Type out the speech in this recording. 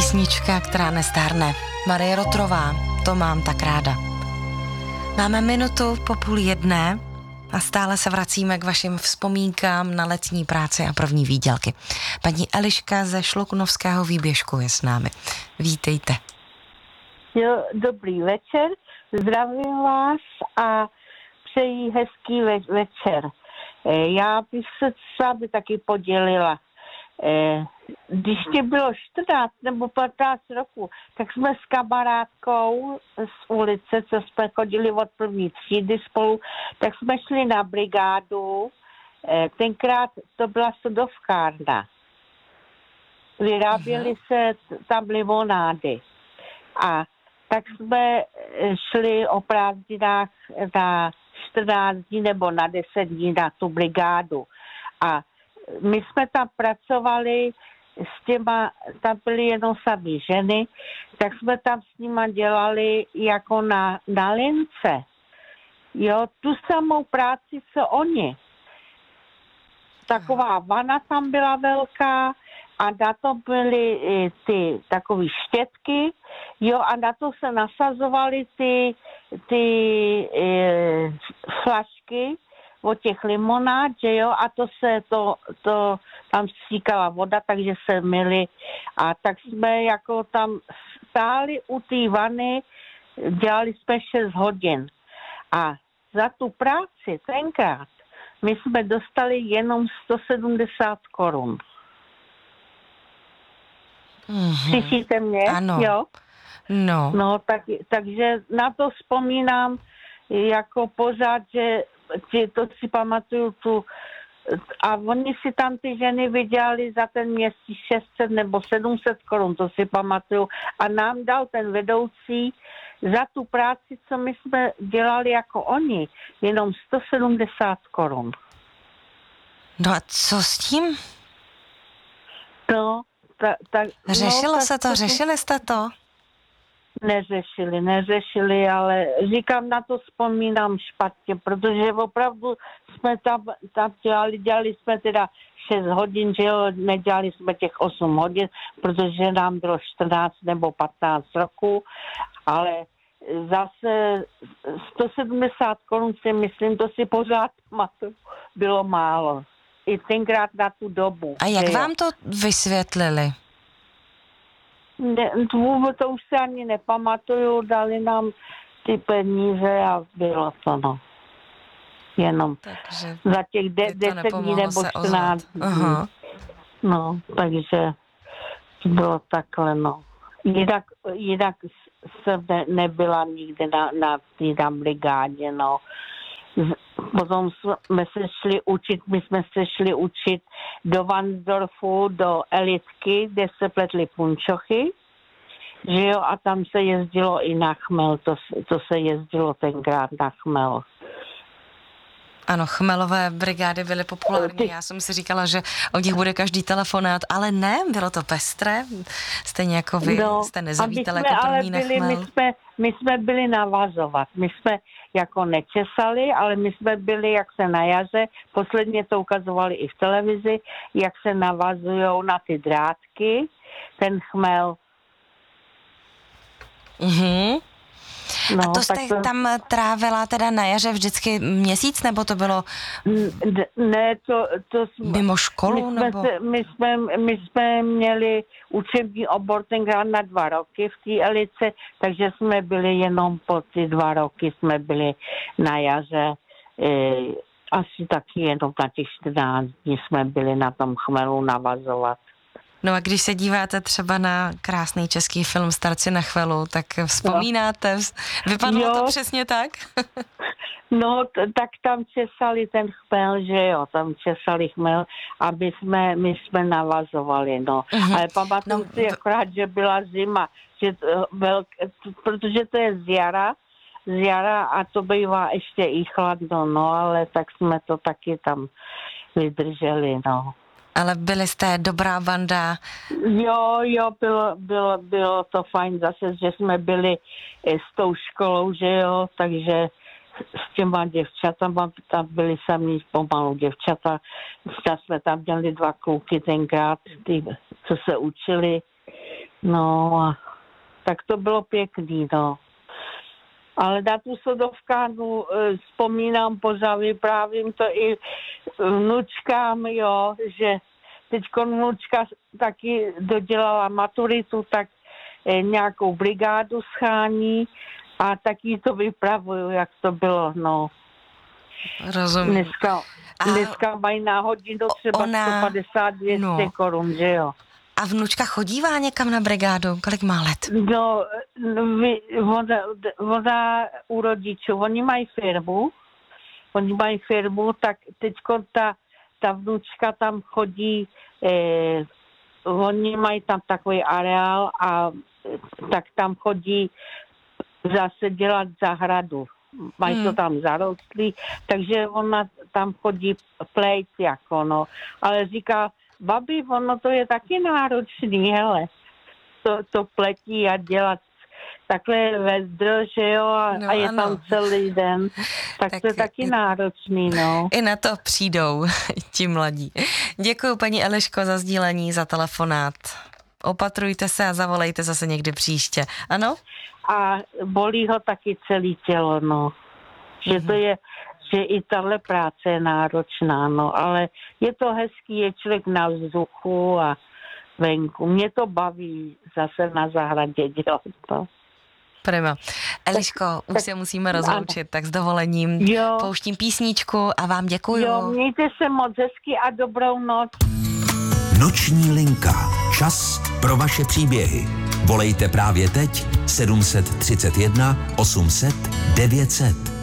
Písnička, která nestárne. Marie Rotrová, To mám tak ráda. Máme minutu po 12:30 a stále se vracíme k vašim vzpomínkám na letní práci a první výdělky. Paní Eliška ze Šluknovského výběžku je s námi. Vítejte. Jo, dobrý večer, zdravím vás a přeji hezký večer. Já bych se s vámi taky podělila. Když mě bylo 14 nebo 15 roků, tak jsme s kamarádkou z ulice, co jsme chodili od první třídy spolu, tak jsme šli na brigádu. Tenkrát to byla sodovkárna. Vyráběly se tam limonády. A tak jsme šli o prázdninách na 14 dní nebo na 10 dní na tu brigádu. A my jsme tam pracovali s těma, tam byly jenom samý ženy, tak jsme tam s nima dělali jako na lince. Jo, tu samou práci, co oni. Taková vana tam byla velká a na to byly ty takové štětky, jo, a na to se nasazovaly ty flašky od těch limonád, že jo, a to tam stříkala voda, takže se myli a tak jsme jako tam stáli u té vany, dělali jsme 6 hodin a za tu práci tenkrát my jsme dostali jenom 170 korun. Slyšíte mě? Ano. Jo? No, takže na to vzpomínám jako pořád, že to si pamatuju a oni si tam ty ženy vydělali za ten měsíc 600 nebo 700 korun, to si pamatuju. A nám dal ten vedoucí za tu práci, co my jsme dělali jako oni, jenom 170 korun. No a co s tím? No, Řešili jste to? Neřešili, ale říkám, na to vzpomínám špatně, protože opravdu jsme tam dělali jsme teda 6 hodin, že jo, nedělali jsme těch 8 hodin, protože nám bylo 14 nebo 15 roků, ale zase 170 korun si myslím, to si pořád bylo málo. I tenkrát na tu dobu. A jak vám to vysvětlili? Vůbec to už se ani nepamatuju, dali nám ty peníze a bylo to, no. Jenom takže za těch 10 dní nebo 14 dní. Aha. No, takže bylo takhle, no. Jinak jsem nebyla nikde na té brigádě, no. Potom jsme se šli učit do Vansdorfu, do Elitky, kde se pletly punčochy, že jo, a tam se jezdilo i na chmel, to se jezdilo tenkrát na chmel. Ano, chmelové brigády byly populární, já jsem si říkala, že o nich bude každý telefonát, ale ne, bylo to pestré, stejně jako vy jste nezavítali jako první na chmel. My jsme byli navazovat, my jsme jako nečesali, ale my jsme byli, jak se na jaře, posledně to ukazovali i v televizi, jak se navazujou na ty drátky, ten chmel. Mhm. No, a to jste tam trávila teda na jaře vždycky měsíc, nebo to bylo ne, to mimo školu? My jsme měli učební obor tenkrát na 2 roky v té Elice, takže jsme byli jenom po ty 2 roky, jsme byli na jaře, asi taky jenom na těch 14 dní jsme byli na tom chmelu navazovat. No a když se díváte třeba na krásný český film Starci na chmelu, tak vzpomínáte? Vypadalo to přesně tak? No, tak tam česali ten chmel, že jo, tam česali chmel a my jsme navazovali, no. Ale pamatuju si akorát, že byla zima, že protože to je z jara a to bývá ještě i chladno, no, ale tak jsme to taky tam vydrželi, no. Ale byli jste dobrá banda. Jo, bylo to fajn zase, že jsme byli s tou školou, že jo, takže s těma děvčatama, tam byli sami pomalu děvčata, jsme tam měli 2 kluky tenkrát, co se učili, No a tak to bylo pěkný, no. Ale na tu sodovkánu vzpomínám pořád, vyprávím to i vnučkám, jo, že teďko vnučka taky dodělala maturitu, tak nějakou brigádu schání a taky to vypravuju, jak to bylo, no. Rozumím. Dneska mají na hodinu třeba 150-200 korun, že jo. A vnučka chodívá někam na brigádu? Kolik má let? No, ona u rodičů, oni mají firmu, tak teďko ta vnučka tam chodí, oni mají tam takový areál a tak tam chodí zase dělat zahradu. Mají to tam zarostlý, takže ona tam chodí plejt jako, no. Ale říká, babi, ono to je taky náročný, hele. To pletí a dělat takhle vedro, že jo, a je tam celý den. Tak to je taky náročný, no. I na to přijdou ti mladí. Děkuju, paní Eliško, za sdílení, za telefonát. Opatrujte se a zavolejte zase někdy příště. Ano? A bolí ho taky celé tělo, no. Že to je, že i tahle práce je náročná, no. Ale je to hezký, je člověk na vzduchu a venku. Mě to baví zase na zahradě dělat to. Prima. Eliško, už se musíme rozloučit, tak s dovolením pouštím písničku a vám děkuju. Jo, mějte se moc hezky a dobrou noc. Noční linka. Čas pro vaše příběhy. Volejte právě teď 731 800 900.